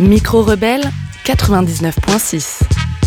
Micro Rebelle 99.6.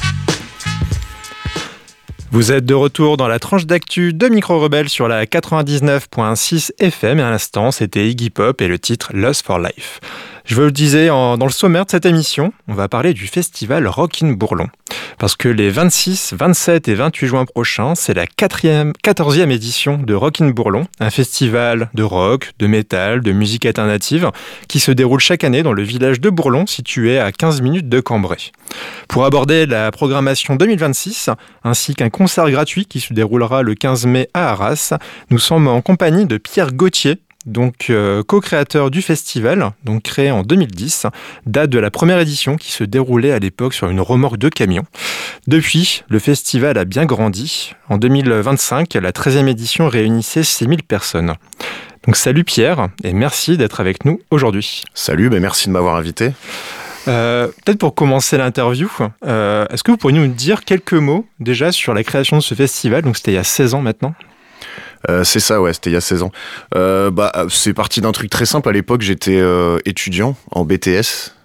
Vous êtes de retour dans la tranche d'actu de Micro Rebelle sur la 99.6 FM et à l'instant c'était Iggy Pop et le titre Lost for Life. Je vous le disais dans le sommaire de cette émission, on va parler du festival Rockin' Bourlon. Parce que les 26, 27 et 28 juin prochains, c'est la 14e édition de Rockin' Bourlon, un festival de rock, de métal, de musique alternative qui se déroule chaque année dans le village de Bourlon, situé à 15 minutes de Cambrai. Pour aborder la programmation 2026, ainsi qu'un concert gratuit qui se déroulera le 15 mai à Arras, nous sommes en compagnie de Pierre Gauthier, donc co-créateur du festival, donc créé en 2010, date de la première édition qui se déroulait à l'époque sur une remorque de camion. Depuis, le festival a bien grandi. En 2025, la 13e édition réunissait 6000 personnes. Donc salut Pierre, et merci d'être avec nous aujourd'hui. Salut, merci de m'avoir invité. Peut-être pour commencer l'interview, est-ce que vous pourriez nous dire quelques mots déjà sur la création de ce festival? Donc c'était il y a 16 ans maintenant. C'est ça, ouais, c'était il y a 16 ans. C'est parti d'un truc très simple. À l'époque, j'étais étudiant en BTS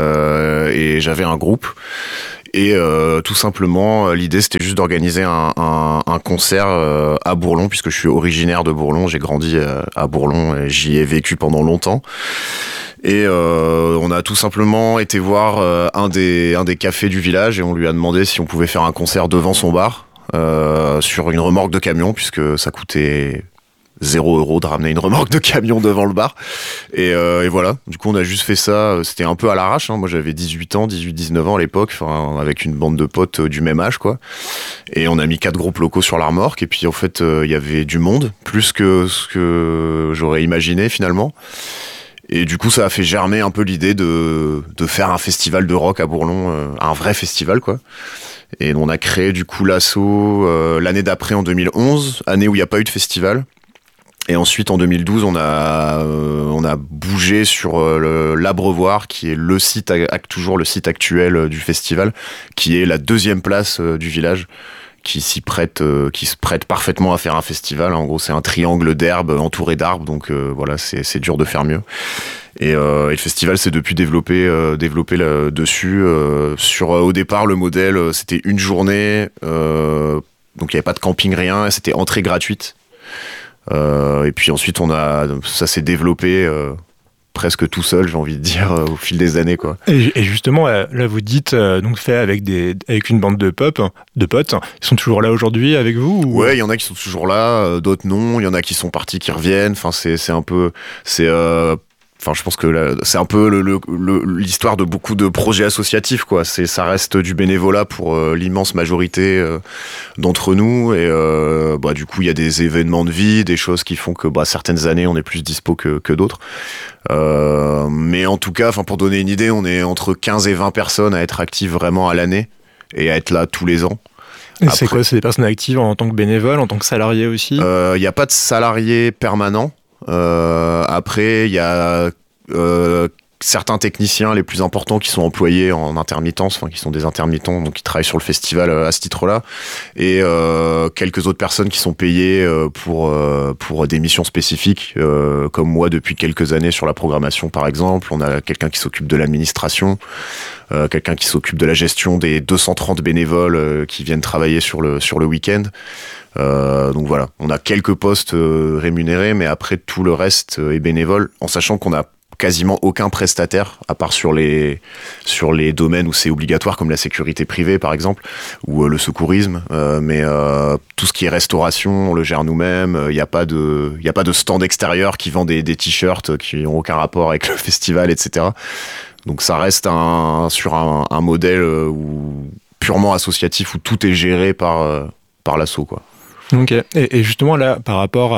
et j'avais un groupe. Et tout simplement, l'idée, c'était juste d'organiser un concert à Bourlon, puisque je suis originaire de Bourlon. J'ai grandi à Bourlon et j'y ai vécu pendant longtemps. Et on a tout simplement été voir un des cafés du village et on lui a demandé si on pouvait faire un concert devant son bar. Sur une remorque de camion, puisque ça coûtait 0€ de ramener une remorque de camion devant le bar. Et voilà, du coup on a juste fait ça, c'était un peu à l'arrache, hein. Moi j'avais 18-19 ans à l'époque, avec une bande de potes du même âge, quoi. Et on a mis 4 groupes locaux sur la remorque, et puis en fait il y avait du monde, plus que ce que j'aurais imaginé finalement. Et du coup ça a fait germer un peu l'idée de faire un festival de rock à Bourlon, un vrai festival, quoi. Et on a créé du coup l'asso l'année d'après en 2011, année où il n'y a pas eu de festival. Et ensuite en 2012 on a bougé sur l'Abreuvoir, qui est le site toujours le site actuel du festival, qui est la 2e place du village, qui se prête parfaitement à faire un festival. En gros c'est un triangle d'herbe entouré d'arbres, donc voilà, c'est dur de faire mieux. Et le festival s'est depuis développé dessus. Au départ, le modèle, c'était une journée, donc il n'y avait pas de camping, rien, et c'était entrée gratuite. Et puis ensuite, ça s'est développé presque tout seul, j'ai envie de dire, au fil des années, quoi. Et justement, là, vous dites donc fait avec une bande de potes. Ils sont toujours là aujourd'hui avec vous ou... Ouais, il y en a qui sont toujours là, d'autres non. Il y en a qui sont partis, qui reviennent. Enfin, je pense que c'est un peu l'histoire de beaucoup de projets associatifs, quoi. Ça reste du bénévolat pour l'immense majorité d'entre nous. Et du coup, il y a des événements de vie, des choses qui font que certaines années, on est plus dispo que d'autres. Mais en tout cas, pour donner une idée, on est entre 15 et 20 personnes à être actives vraiment à l'année et à être là tous les ans. Et après, c'est quoi? C'est des personnes actives en tant que bénévoles, en tant que salariés aussi? Il n'y a pas de salariés permanents. Après, il y a certains techniciens les plus importants qui sont employés en intermittence, qui sont des intermittents, donc qui travaillent sur le festival à ce titre-là, et quelques autres personnes qui sont payées pour des missions spécifiques, comme moi depuis quelques années sur la programmation par exemple. On a quelqu'un qui s'occupe de l'administration, quelqu'un qui s'occupe de la gestion des 230 bénévoles qui viennent travailler sur le week-end. Donc voilà, on a quelques postes rémunérés, mais après tout le reste est bénévole, en sachant qu'on a quasiment aucun prestataire, à part sur les domaines où c'est obligatoire, comme la sécurité privée par exemple, ou le secourisme, mais tout ce qui est restauration, on le gère nous-mêmes. Il n'y a pas de stand extérieur qui vend des t-shirts qui n'ont aucun rapport avec le festival, etc. Donc ça reste sur un modèle purement associatif, où tout est géré par l'asso, quoi. Ok. Et justement là, par rapport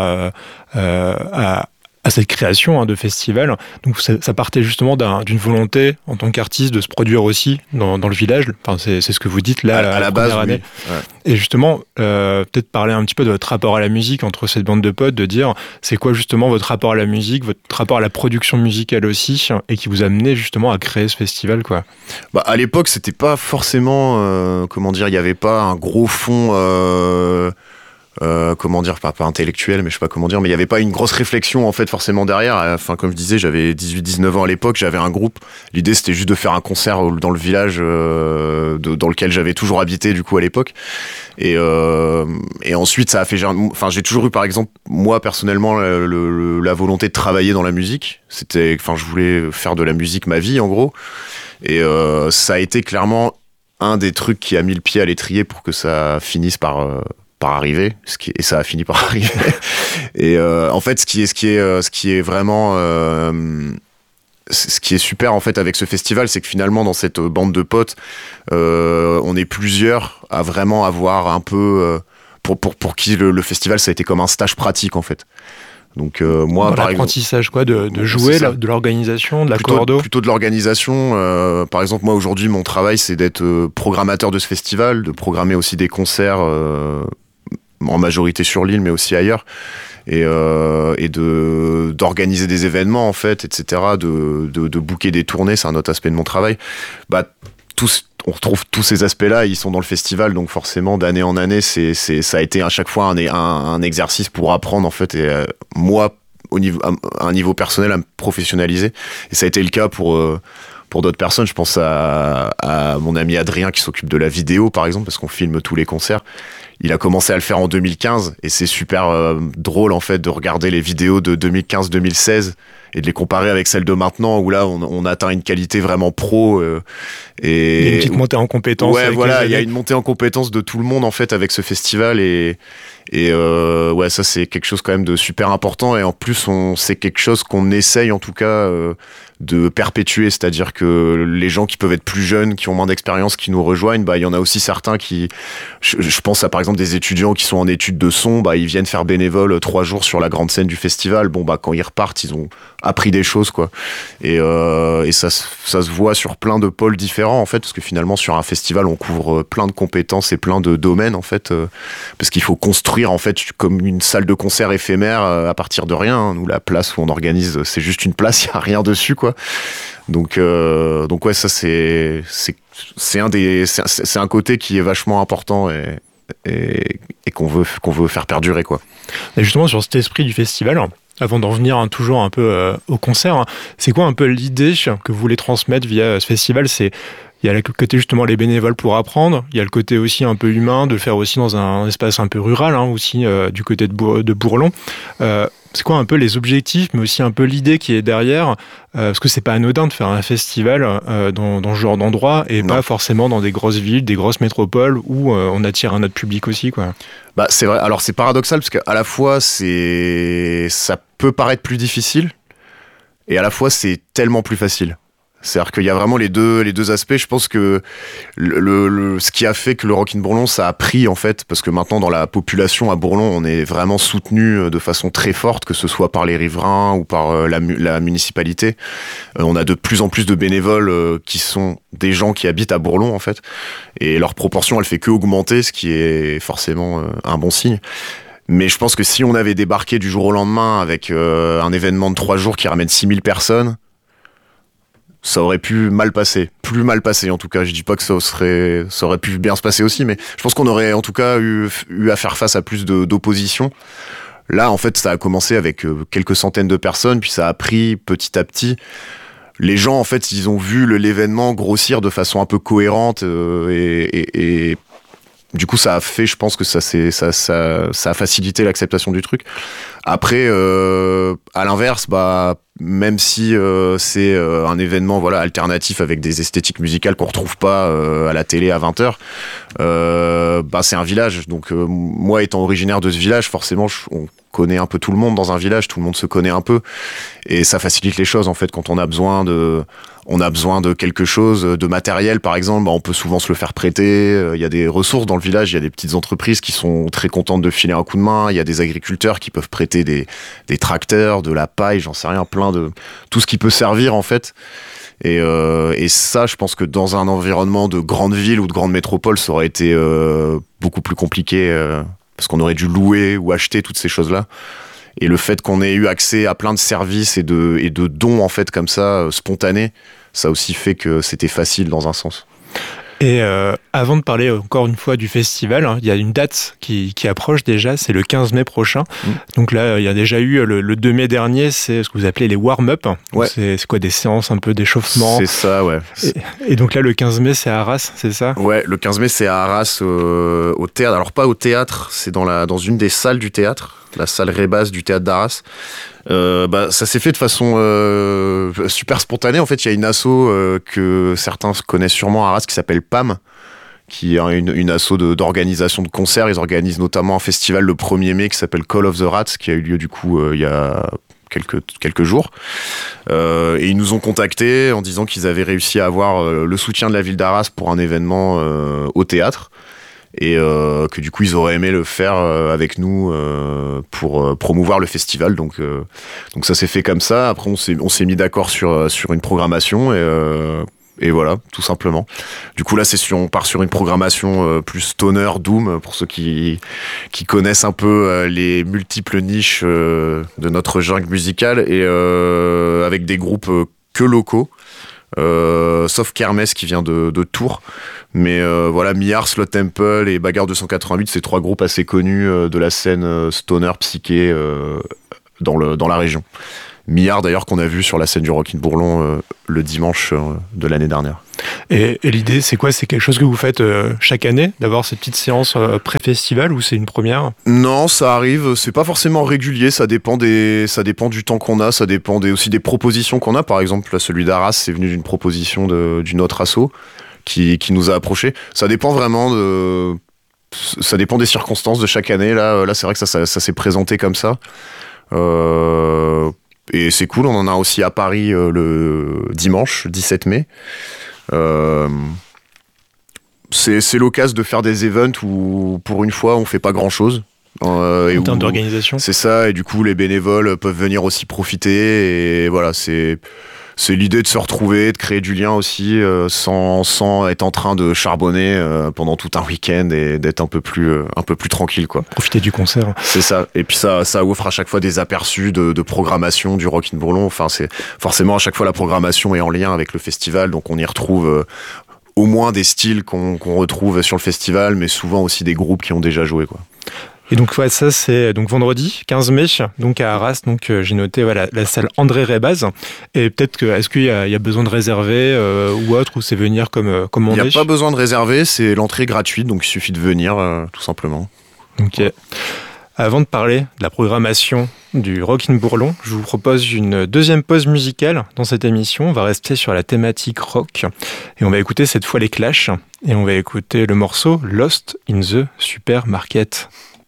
à cette création de festival, donc ça partait justement d'une volonté en tant qu'artiste de se produire aussi dans le village. Enfin, c'est ce que vous dites là à la base, année. Oui. Ouais. Et justement, peut-être parler un petit peu de votre rapport à la musique entre cette bande de potes, de dire c'est quoi justement votre rapport à la musique, votre rapport à la production musicale aussi, et qui vous a amené justement à créer ce festival, quoi. À l'époque, c'était pas forcément il y avait pas un gros fond comment dire, pas intellectuelle, mais je sais pas comment dire, mais il y avait pas une grosse réflexion en fait forcément derrière. Enfin, comme je disais, j'avais 18-19 ans à l'époque, j'avais un groupe. L'idée c'était juste de faire un concert dans le village dans lequel j'avais toujours habité du coup à l'époque. Et ensuite ça a fait, j'ai toujours eu par exemple moi personnellement la volonté de travailler dans la musique. Je voulais faire de la musique ma vie en gros. Et ça a été clairement un des trucs qui a mis le pied à l'étrier pour que ça finisse par arriver, et ça a fini par arriver. Et en fait, ce qui est vraiment ce qui est super en fait avec ce festival, c'est que finalement dans cette bande de potes, on est plusieurs à vraiment avoir un peu pour qui le festival ça a été comme un stage pratique en fait. Donc moi dans par l'apprentissage quoi, de jouer, de l'organisation, de la cordo. Plutôt de l'organisation. Par exemple moi aujourd'hui mon travail c'est d'être programmateur de ce festival, de programmer aussi des concerts en majorité sur l'île mais aussi ailleurs, et d'organiser des événements en fait, etc., de booker des tournées, c'est un autre aspect de mon travail. On retrouve tous ces aspects-là, ils sont dans le festival, donc forcément d'année en année, ça a été à chaque fois un exercice pour apprendre en fait, et moi à un niveau personnel à me professionnaliser, et ça a été le cas pour d'autres personnes. Je pense à mon ami Adrien qui s'occupe de la vidéo par exemple, parce qu'on filme tous les concerts. Il a commencé à le faire en 2015 et c'est super drôle en fait de regarder les vidéos de 2015-2016 et de les comparer avec celles de maintenant où là on atteint une qualité vraiment pro. Et il y a une petite montée en compétences. Ouais, voilà, il y a une montée en compétences de tout le monde en fait avec ce festival, et ouais, ça c'est quelque chose quand même de super important, et en plus c'est quelque chose qu'on essaye en tout cas de perpétuer, c'est-à-dire que les gens qui peuvent être plus jeunes, qui ont moins d'expérience, qui nous rejoignent, il y en a aussi certains qui, je pense à par exemple des étudiants qui sont en études de son, ils viennent faire bénévole 3 jours sur la grande scène du festival. Quand ils repartent, ils ont appris des choses quoi, et ça se voit sur plein de pôles différents en fait, parce que finalement sur un festival on couvre plein de compétences et plein de domaines en fait, parce qu'il faut construire en fait comme une salle de concert éphémère à partir de rien, hein. Nous la place où on organise c'est juste une place, il y a rien dessus quoi. Donc ouais, ça c'est un côté qui est vachement important et qu'on veut faire perdurer quoi. Et justement sur cet esprit du festival, avant d'en venir toujours un peu au concert, c'est quoi un peu l'idée que vous voulez transmettre via ce festival? Il y a le côté justement les bénévoles pour apprendre, il y a le côté aussi un peu humain, de le faire aussi dans un espace un peu rural, aussi du côté de Bourlon. C'est quoi un peu les objectifs, mais aussi un peu l'idée qui est derrière, parce que c'est pas anodin de faire un festival dans ce genre d'endroit, et non. Pas forcément dans des grosses villes, des grosses métropoles où on attire un autre public aussi quoi. C'est vrai, alors c'est paradoxal parce qu'à la fois ça peut paraître plus difficile et à la fois c'est tellement plus facile. C'est-à-dire qu'il y a vraiment les deux aspects. Je pense que ce qui a fait que le Rock in Bourlon ça a pris en fait, parce que maintenant dans la population à Bourlon on est vraiment soutenu de façon très forte, que ce soit par les riverains ou par la municipalité. On a de plus en plus de bénévoles qui sont des gens qui habitent à Bourlon en fait, et leur proportion elle fait que augmenter, ce qui est forcément un bon signe. Mais je pense que si on avait débarqué du jour au lendemain avec un événement de 3 jours qui ramène 6000 personnes, ça aurait pu plus mal passer en tout cas. Je dis pas que ça aurait pu bien se passer aussi, mais je pense qu'on aurait en tout cas eu à faire face à plus d'opposition. Là en fait ça a commencé avec quelques centaines de personnes, puis ça a pris petit à petit. Les gens en fait ils ont vu l'événement grossir de façon un peu cohérente, et du coup ça a fait, je pense que ça a facilité l'acceptation du truc. Après à l'inverse, même si c'est un événement alternatif avec des esthétiques musicales qu'on retrouve pas à la télé à 20h, c'est un village. Donc moi étant originaire de ce village, forcément on connaît un peu tout le monde dans un village, tout le monde se connaît un peu, et ça facilite les choses en fait. Quand on a besoin de quelque chose, de matériel par exemple, on peut souvent se le faire prêter. Il y a des ressources dans le village, il y a des petites entreprises qui sont très contentes de filer un coup de main, il y a des agriculteurs qui peuvent prêter des tracteurs, de la paille, j'en sais rien, plein de tout ce qui peut servir en fait. Et ça, je pense que dans un environnement de grande ville ou de grande métropole, ça aurait été beaucoup plus compliqué, parce qu'on aurait dû louer ou acheter toutes ces choses-là. Et le fait qu'on ait eu accès à plein de services et de dons en fait comme ça, spontanés, ça aussi fait que c'était facile dans un sens. Et avant de parler encore une fois du festival, il y a une date qui approche déjà, c'est le 15 mai prochain. Donc là, il y a déjà eu le 2 mai dernier, c'est ce que vous appelez les warm-up. Ouais. C'est quoi, des séances un peu d'échauffement? C'est ça, ouais. Et donc là, le 15 mai, c'est à Arras, c'est ça? Ouais, le 15 mai, c'est à Arras, au théâtre. Alors pas au théâtre, c'est dans une des salles du théâtre, la salle Rébas du théâtre d'Arras. Ça s'est fait de façon super spontanée. En fait, il y a une asso que certains connaissent sûrement à Arras qui s'appelle PAM, qui est une asso d'organisation de concerts. Ils organisent notamment un festival le 1er mai qui s'appelle Call of the Rats, qui a eu lieu du coup il y a quelques jours. Et ils nous ont contactés en disant qu'ils avaient réussi à avoir le soutien de la ville d'Arras pour un événement au théâtre. Et que du coup ils auraient aimé le faire avec nous pour promouvoir le festival, donc ça s'est fait comme ça. Après on s'est mis d'accord sur une programmation et voilà, tout simplement. Du coup là on part sur une programmation plus stoner, doom, pour ceux qui connaissent un peu les multiples niches de notre jungle musicale, et avec des groupes que locaux. Sauf Kermesse qui vient de Tours, mais voilà, Millard, Slot Temple et Bagarre 288, c'est 3 groupes assez connus de la scène stoner psyché dans la région. Millard d'ailleurs qu'on a vu sur la scène du Rock in Bourlon le dimanche de l'année dernière. Et l'idée, c'est quoi? C'est quelque chose que vous faites chaque année, d'avoir ces petites séances pré-festival, ou c'est une première? Non, ça arrive, c'est pas forcément régulier, ça dépend du temps qu'on a, ça dépend aussi des propositions qu'on a. Par exemple, là, celui d'Arras, c'est venu d'une proposition d'une autre asso qui nous a approchés. Ça dépend vraiment ça dépend des circonstances de chaque année. Là c'est vrai que ça s'est présenté comme ça. Et c'est cool, on en a aussi à Paris le dimanche 17 mai. C'est l'occasion de faire des events où pour une fois on fait pas grand chose en termes d'organisation. C'est ça, et du coup les bénévoles peuvent venir aussi profiter, et voilà, c'est l'idée de se retrouver, de créer du lien aussi, sans être en train de charbonner pendant tout un week-end, et d'être un peu plus tranquille, quoi. Profiter du concert. C'est ça. Et puis ça offre à chaque fois des aperçus de programmation du Rock in Bourlon. Enfin, c'est forcément à chaque fois la programmation est en lien avec le festival, donc on y retrouve au moins des styles qu'on retrouve sur le festival, mais souvent aussi des groupes qui ont déjà joué, quoi. Et donc ouais, ça c'est donc vendredi 15 mai, donc à Arras. Donc j'ai noté la salle André Rébaz. Et peut-être que est-ce qu'il y a besoin de réserver ou autre, ou c'est venir comme on est? Il n'y a pas besoin de réserver, c'est l'entrée gratuite, donc il suffit de venir tout simplement. Ok. Avant de parler de la programmation du Rock in Bourlon, je vous propose une deuxième pause musicale dans cette émission. On va rester sur la thématique rock et on va écouter cette fois les Clash, et on va écouter le morceau Lost in the Supermarket.